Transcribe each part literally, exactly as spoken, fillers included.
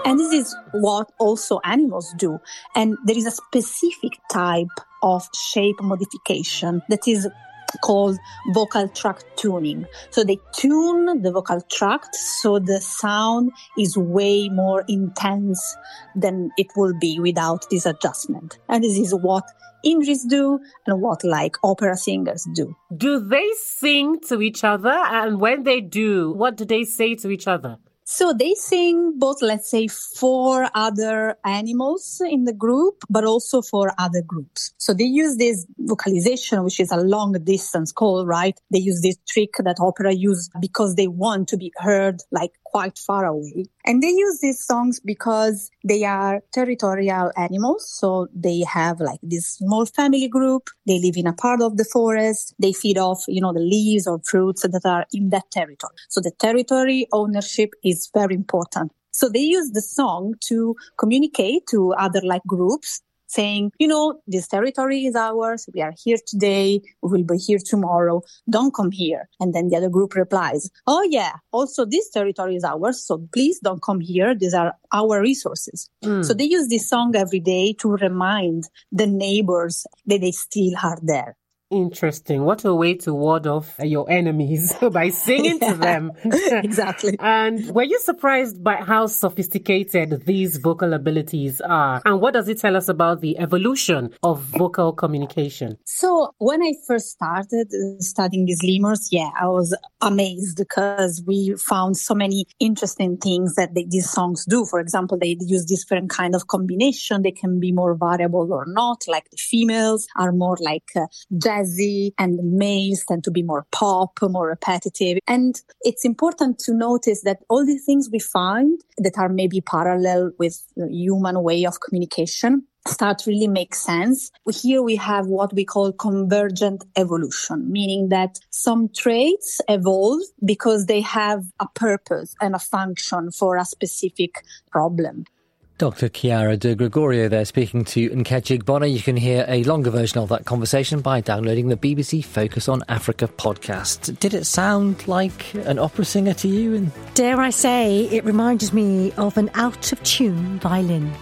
And this is what also animals do. And there is a specific type of shape modification that is called vocal tract tuning. So they tune the vocal tract so the sound is way more intense than it will be without this adjustment. And this is what Indris do and what like opera singers do. Do they sing to each other? And when they do, what do they say to each other? So they sing both, let's say, for other animals in the group, but also for other groups. So they use this vocalization, which is a long distance call, right? They use this trick that opera use because they want to be heard like quite far away. And they use these songs because they are territorial animals. So they have like this small family group. They live in a part of the forest. They feed off, you know, the leaves or fruits that are in that territory. So the territory ownership is very important. So they use the song to communicate to other like groups, saying, you know, this territory is ours. We are here today. We will be here tomorrow. Don't come here. And then the other group replies, oh, yeah, also this territory is ours. So please don't come here. These are our resources. Mm. So they use this song every day to remind the neighbors that they still are there. Interesting. What a way to ward off your enemies by singing yeah, to them. Exactly. And were you surprised by how sophisticated these vocal abilities are? And what does it tell us about the evolution of vocal communication? So when I first started studying these lemurs, yeah, I was amazed because we found so many interesting things that they, these songs do. For example, they use different kind of combination. They can be more variable or not. Like the females are more like uh, jazz and the males tend to be more pop, more repetitive. And it's important to notice that all the things we find that are maybe parallel with the human way of communication start really make sense. Here we have what we call convergent evolution, meaning that some traits evolve because they have a purpose and a function for a specific problem. Doctor Chiara De Gregorio there speaking to Nkechi Gbona. You can hear a longer version of that conversation by downloading the B B C Focus on Africa podcast. Did it sound like an opera singer to you? And dare I say, it reminded me of an out-of-tune violin.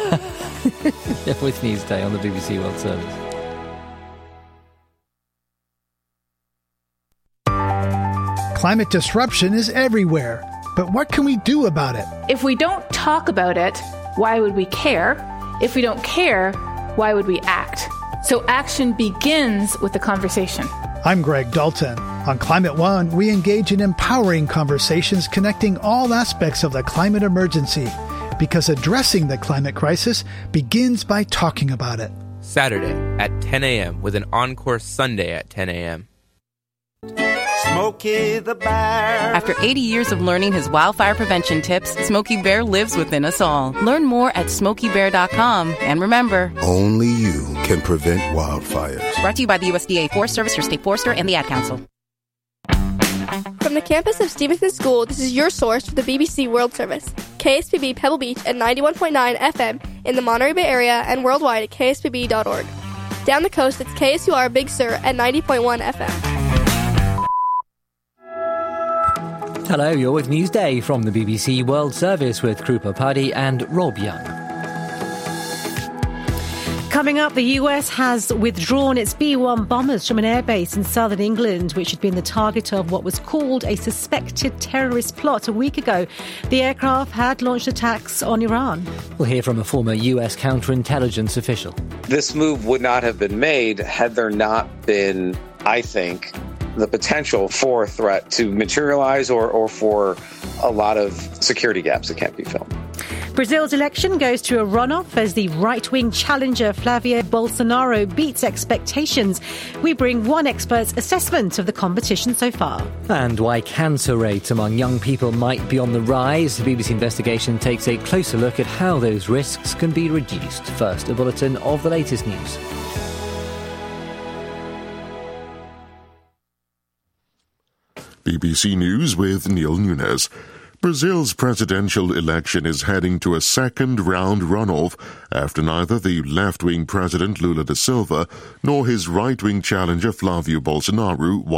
With Newsday on the B B C World Service. Climate disruption is everywhere. But what can we do about it? If we don't talk about it, why would we care? If we don't care, why would we act? So action begins with the conversation. I'm Greg Dalton. On Climate One, we engage in empowering conversations connecting all aspects of the climate emergency, because addressing the climate crisis begins by talking about it. Saturday at ten a.m. with an encore Sunday at ten a.m. Smokey the Bear. After eighty years of learning his wildfire prevention tips, Smokey Bear lives within us all. Learn more at smokey bear dot com. And remember, only you can prevent wildfires. Brought to you by the U S D A Forest Service, your state forester, and the Ad Council. From the campus of Stevenson School, this is your source for the B B C World Service. K S P B Pebble Beach at ninety-one point nine F M in the Monterey Bay area and worldwide at k s p b dot org. Down the coast, it's K S U R Big Sur at ninety point one F M. Hello, you're with Newsday from the B B C World Service with Krupa Paddy and Rob Young. Coming up, the U S has withdrawn its B one bombers from an airbase in southern England, which had been the target of what was called a suspected terrorist plot a week ago. The aircraft had launched attacks on Iran. We'll hear from a former U S counterintelligence official. This move would not have been made had there not been, I think, the potential for a threat to materialize or, or for a lot of security gaps that can't be filled. Brazil's election goes to a runoff as the right-wing challenger Flavio Bolsonaro beats expectations. We bring one expert's assessment of the competition so far. And why cancer rates among young people might be on the rise. The B B C investigation takes a closer look at how those risks can be reduced. First, a bulletin of the latest news. B B C News with Neil Nunes. Brazil's presidential election is heading to a second-round runoff after neither the left-wing president Lula da Silva nor his right-wing challenger Flavio Bolsonaro